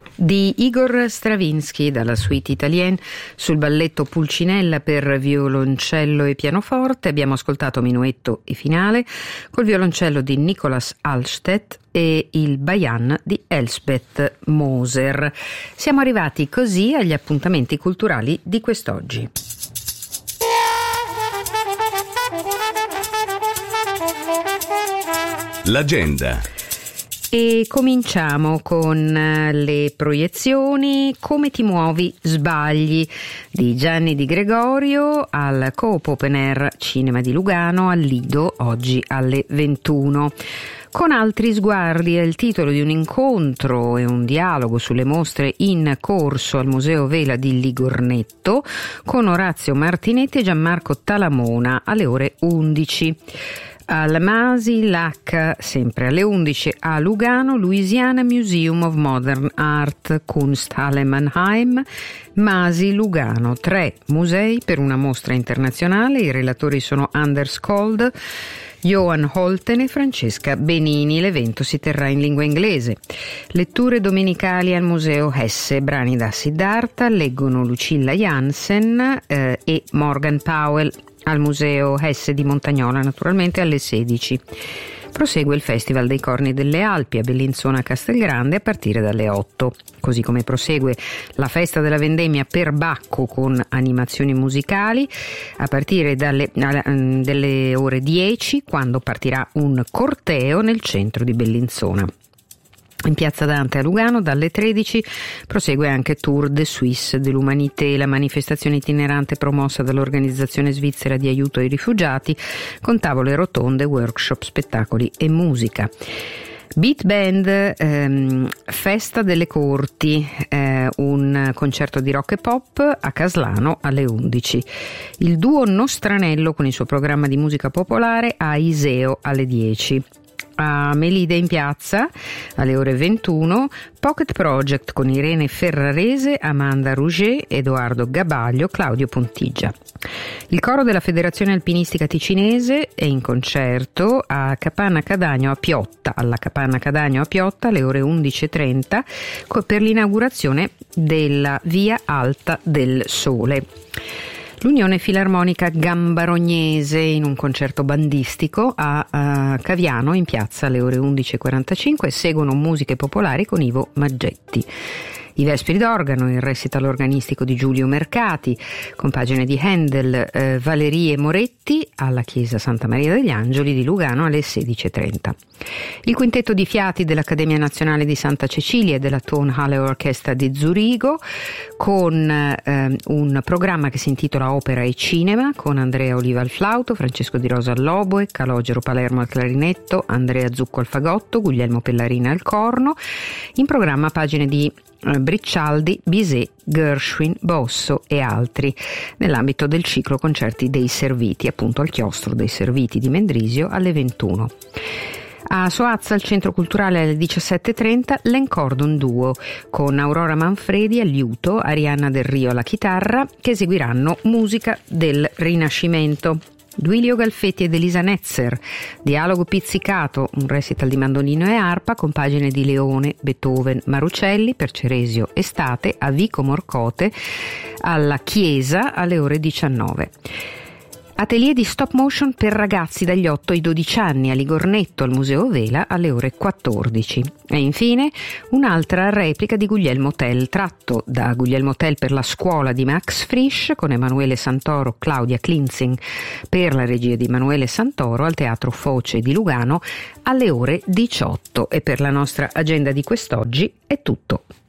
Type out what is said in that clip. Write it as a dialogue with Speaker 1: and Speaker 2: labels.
Speaker 1: Di Igor Stravinsky, dalla suite italienne sul balletto Pulcinella per violoncello e pianoforte, abbiamo ascoltato Minuetto e finale col violoncello di Nicolas Alstedt e il Bayan di Elspeth Moser. Siamo arrivati così agli appuntamenti culturali di quest'oggi.
Speaker 2: L'agenda.
Speaker 1: E cominciamo con le proiezioni. Come ti muovi sbagli di Gianni Di Gregorio al Coop Open Air Cinema di Lugano al Lido oggi alle 21. Con altri sguardi è il titolo di un incontro e un dialogo sulle mostre in corso al Museo Vela di Ligornetto con Orazio Martinetti e Gianmarco Talamona alle ore 11. Al Masi Lac, sempre alle 11, a Lugano, Louisiana Museum of Modern Art, Kunsthalle Mannheim, Masi Lugano, 3 musei per una mostra internazionale. I relatori sono Anders Kold, Johan Holten e Francesca Benini. L'evento si terrà in lingua inglese. Letture domenicali al Museo Hesse, brani da Siddhartha, leggono Lucilla Jansen e Morgan Powell al Museo Hesse di Montagnola, naturalmente alle 16. Prosegue il Festival dei Corni delle Alpi a Bellinzona Castelgrande a partire dalle 8, così come prosegue la Festa della Vendemmia per Bacco con animazioni musicali a partire delle ore 10, quando partirà un corteo nel centro di Bellinzona. In Piazza Dante a Lugano dalle 13 prosegue anche Tour de Suisse de l'Humanité, la manifestazione itinerante promossa dall'Organizzazione Svizzera di Aiuto ai Rifugiati con tavole rotonde, workshop, spettacoli e musica. Beat Band, Festa delle Corti, un concerto di rock e pop a Caslano alle 11. Il duo Nostranello con il suo programma di musica popolare a Iseo alle 10. A Melide in Piazza alle ore 21 Pocket Project con Irene Ferrarese, Amanda Rouget, Edoardo Gabaglio, Claudio Pontigia. Il coro della Federazione Alpinistica Ticinese è in concerto a Capanna Cadagno a Piotta, alla Capanna Cadagno a Piotta alle ore 11.30 per l'inaugurazione della Via Alta del Sole. L'Unione Filarmonica Gambarognese in un concerto bandistico a Caviano in piazza alle ore 11.45 seguono musiche popolari con Ivo Maggetti. I Vespri d'organo, il recital organistico di Giulio Mercati, con pagine di Handel, Valerie Moretti alla Chiesa Santa Maria degli Angeli di Lugano alle 16.30. Il quintetto di fiati dell'Accademia Nazionale di Santa Cecilia e della Tonhalle Orchestra di Zurigo con un programma che si intitola Opera e Cinema con Andrea Oliva al flauto, Francesco Di Rosa al loboe, Calogero Palermo al clarinetto, Andrea Zucco al fagotto, Guglielmo Pellarina al corno. In programma pagine di Briccialdi, Bizet, Gershwin, Bosso e altri nell'ambito del ciclo concerti dei Serviti, appunto al chiostro dei Serviti di Mendrisio alle 21. A Soazza, al Centro Culturale alle 17.30, l'Encordon Duo con Aurora Manfredi al liuto, Arianna Del Rio alla chitarra, che eseguiranno musica del Rinascimento. Duilio Galfetti ed Elisa Netzer, Dialogo pizzicato, un recital di mandolino e arpa con pagine di Leone, Beethoven, Marucelli per Ceresio Estate a Vico Morcote alla Chiesa alle ore 19. Atelier di stop motion per ragazzi dagli 8 ai 12 anni a Ligornetto al Museo Vela alle ore 14. E infine un'altra replica di Guglielmo Tell, tratto da Guglielmo Tell per la scuola di Max Frisch con Emanuele Santoro, Claudia Klinzing per la regia di Emanuele Santoro al Teatro Foce di Lugano alle ore 18. E per la nostra agenda di quest'oggi è tutto.